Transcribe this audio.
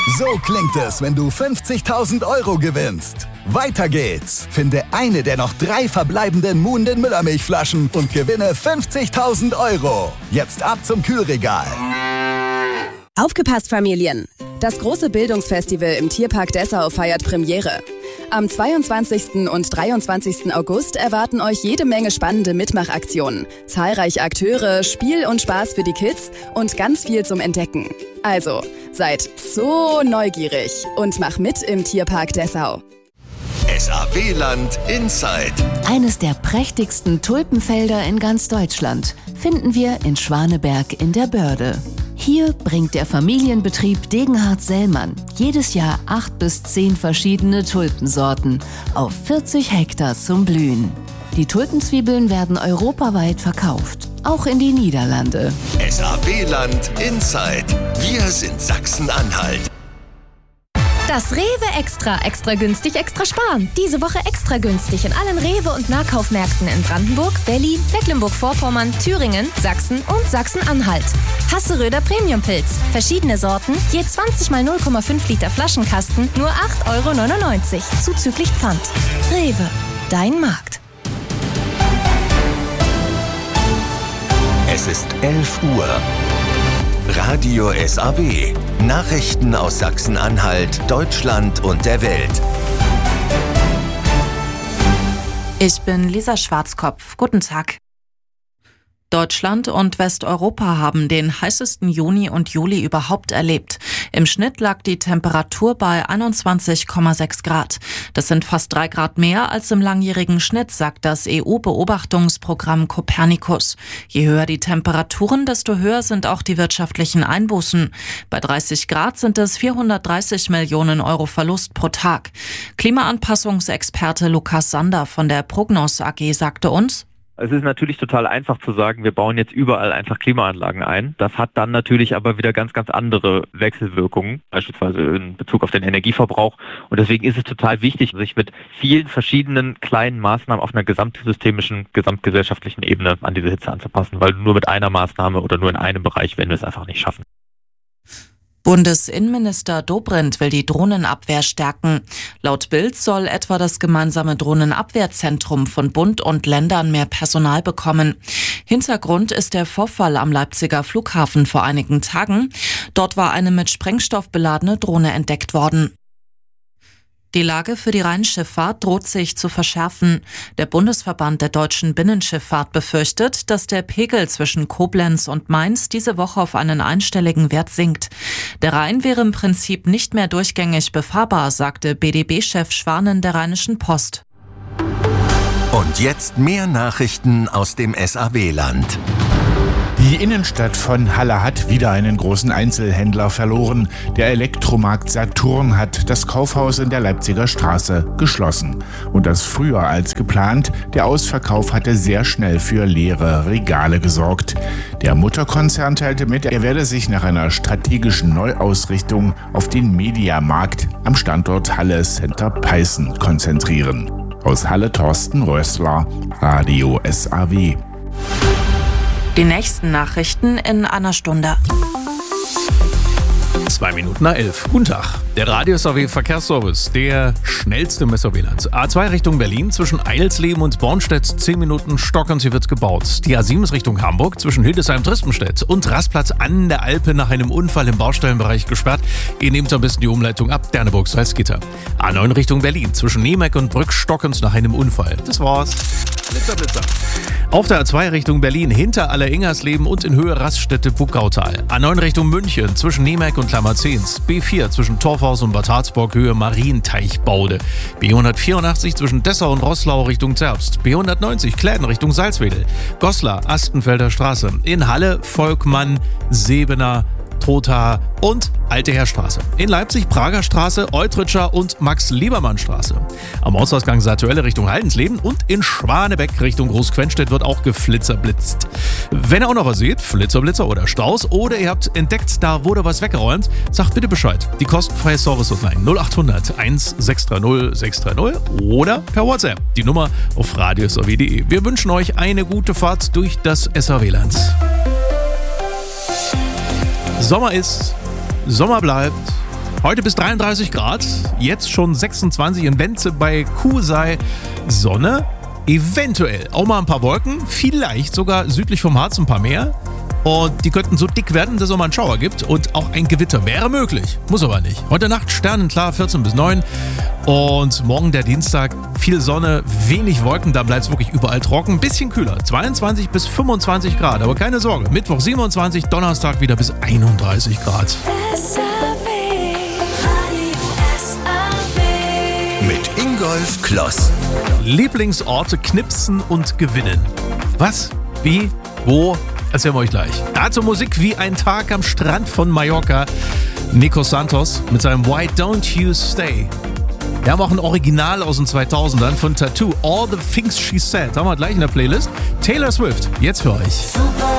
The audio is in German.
So klingt es, wenn du 50.000 € gewinnst. Weiter geht's. Finde eine der noch 3 verbleibenden Moon den Müllermilchflaschen und gewinne 50.000 €. Jetzt ab zum Kühlregal. Aufgepasst, Familien! Das große Bildungsfestival im Tierpark Dessau feiert Premiere. Am 22. und 23. August erwarten euch jede Menge spannende Mitmachaktionen, zahlreiche Akteure, Spiel und Spaß für die Kids und ganz viel zum Entdecken. Also, seid so neugierig und mach mit im Tierpark Dessau. SAW-Land Inside. Eines der prächtigsten Tulpenfelder in ganz Deutschland finden wir in Schwaneberg in der Börde. Hier bringt der Familienbetrieb Degenhardt-Sellmann jedes Jahr 8 bis 10 verschiedene Tulpensorten auf 40 Hektar zum Blühen. Die Tulpenzwiebeln werden europaweit verkauft, auch in die Niederlande. SAW-Land Inside. Wir sind Sachsen-Anhalt. Das Rewe Extra. Extra günstig, extra sparen. Diese Woche extra günstig in allen Rewe- und Nahkaufmärkten in Brandenburg, Berlin, Mecklenburg-Vorpommern, Thüringen, Sachsen und Sachsen-Anhalt. Hasseröder Premiumpilz. Verschiedene Sorten, je 20 mal 0,5 Liter Flaschenkasten, nur 8,99 € zuzüglich Pfand. Rewe, dein Markt. Es ist 11 Uhr. Radio SAW. Nachrichten aus Sachsen-Anhalt, Deutschland und der Welt. Ich bin Lisa Schwarzkopf. Guten Tag. Deutschland und Westeuropa haben den heißesten Juni und Juli überhaupt erlebt. Im Schnitt lag die Temperatur bei 21,6 Grad. Das sind fast 3 Grad mehr als im langjährigen Schnitt, sagt das EU-Beobachtungsprogramm Copernicus. Je höher die Temperaturen, desto höher sind auch die wirtschaftlichen Einbußen. Bei 30 Grad sind es 430 Millionen € Verlust pro Tag. Klimaanpassungsexperte Lukas Sander von der Prognos AG sagte uns: Es ist natürlich total einfach zu sagen, wir bauen jetzt überall einfach Klimaanlagen ein. Das hat dann natürlich aber wieder ganz, ganz andere Wechselwirkungen, beispielsweise in Bezug auf den Energieverbrauch. Und deswegen ist es total wichtig, sich mit vielen verschiedenen kleinen Maßnahmen auf einer gesamtsystemischen, gesamtgesellschaftlichen Ebene an diese Hitze anzupassen, weil nur mit einer Maßnahme oder nur in einem Bereich werden wir es einfach nicht schaffen. Bundesinnenminister Dobrindt will die Drohnenabwehr stärken. Laut Bild soll etwa das gemeinsame Drohnenabwehrzentrum von Bund und Ländern mehr Personal bekommen. Hintergrund ist der Vorfall am Leipziger Flughafen vor einigen Tagen. Dort war eine mit Sprengstoff beladene Drohne entdeckt worden. Die Lage für die Rheinschifffahrt droht sich zu verschärfen. Der Bundesverband der deutschen Binnenschifffahrt befürchtet, dass der Pegel zwischen Koblenz und Mainz diese Woche auf einen einstelligen Wert sinkt. Der Rhein wäre im Prinzip nicht mehr durchgängig befahrbar, sagte BDB-Chef Schwanen der Rheinischen Post. Und jetzt mehr Nachrichten aus dem SAW-Land. Die Innenstadt von Halle hat wieder einen großen Einzelhändler verloren. Der Elektromarkt Saturn hat das Kaufhaus in der Leipziger Straße geschlossen. Und das früher als geplant. Der Ausverkauf hatte sehr schnell für leere Regale gesorgt. Der Mutterkonzern teilte mit, er werde sich nach einer strategischen Neuausrichtung auf den Mediamarkt am Standort Halle Center Peißen konzentrieren. Aus Halle Thorsten Rössler, Radio SAW. Die nächsten Nachrichten in einer Stunde. 11:02. Guten Tag. Der Radio SAW Verkehrsservice, der schnellste im SAW-Land. A2 Richtung Berlin zwischen Eilsleben und Bornstedt 10 Minuten stockern, sie wird gebaut. Die A7 ist Richtung Hamburg zwischen Hildesheim-Trispenstedt und Rastplatz an der Alpe nach einem Unfall im Baustellenbereich gesperrt. Ihr nehmt am besten die Umleitung ab Derneburg-Salzgitter. A9 Richtung Berlin zwischen Niemeck und Brück stockend nach einem Unfall. Das war's. Blitzer, Blitzer. Auf der A2 Richtung Berlin hinter Aller-Ingersleben und in Höhe Raststätte-Buckautal. A9 Richtung München zwischen Niemeck und Klammerzehns. B4 zwischen Torfhaus und Bad Harzburg Höhe Marienteichbaude. B184 zwischen Dessau und Roßlau Richtung Zerbst. B190 Kläden Richtung Salzwedel. Goslar, Astenfelder Straße. In Halle, Volkmann, Sebener, Trotha und Alte Heerstraße. In Leipzig Prager Straße, Eutritscher und Max-Liebermann-Straße. Am Ortsausgang Saartuelle Richtung Haldensleben und in Schwanebeck Richtung Großquenstedt wird auch geflitzerblitzt. Wenn ihr auch noch was seht, Flitzer oder Staus oder ihr habt entdeckt, da wurde was weggeräumt, sagt bitte Bescheid. Die kostenfreie Service-Hotline 0800 1630 630 oder per WhatsApp. Die Nummer auf radiosaw.de. Wir wünschen euch eine gute Fahrt durch das SAW-Land. Sommer ist, Sommer bleibt, Heute bis 33 Grad, jetzt schon 26 in Wenze bei Kuhsei. Sonne, eventuell auch mal ein paar Wolken, vielleicht sogar südlich vom Harz ein paar mehr. Und die könnten so dick werden, dass es auch mal einen Schauer gibt. Und auch ein Gewitter wäre möglich, muss aber nicht. Heute Nacht sternenklar, 14 bis 9. Und morgen der Dienstag, viel Sonne, wenig Wolken, da bleibt es wirklich überall trocken. Ein bisschen kühler, 22 bis 25 Grad. Aber keine Sorge, Mittwoch 27, Donnerstag wieder bis 31 Grad. Mit Ingolf Kloss. Lieblingsorte knipsen und gewinnen. Was? Wie? Wo? Erzählen wir euch gleich. Dazu Musik wie ein Tag am Strand von Mallorca. Nico Santos mit seinem Why Don't You Stay. Wir haben auch ein Original aus den 2000ern von Tattoo, All the Things She Said. Haben wir gleich in der Playlist. Taylor Swift, jetzt für euch.